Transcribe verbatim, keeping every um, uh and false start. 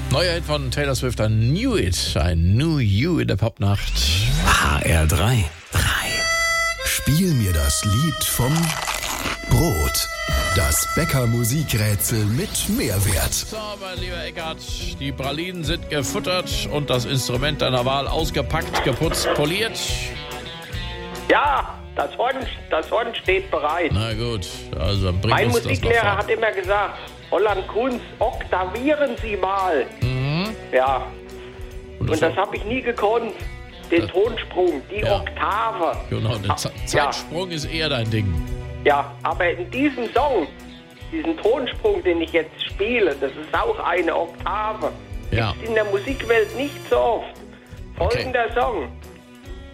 Neuer Hit von Taylor Swift, ein Knew It, ein Knew You in der Popnacht. H R drei. drei. Spiel mir das Lied vom Brot. Das Bäcker-Musikrätsel mit Mehrwert. So, mein lieber Eckart, die Pralinen sind gefuttert und das Instrument deiner Wahl ausgepackt, geputzt, poliert. Ja, das Horn, das Horn steht bereit. Na gut, also dann bring Mein uns das Musiklehrer noch vor. hat immer gesagt, Holland Kunz, oktavieren Sie mal. Mhm. Ja, Und und das habe ich nie gekonnt. Den Das- Tonsprung, die Ja. Oktave. Genau, der Ah, Ze- ja. Zeitsprung ist eher dein Ding. Ja, aber in diesem Song, diesen Tonsprung, den ich jetzt spiele, das ist auch eine Oktave. Ja. Gibt's in der Musikwelt nicht so oft. Folgender Song.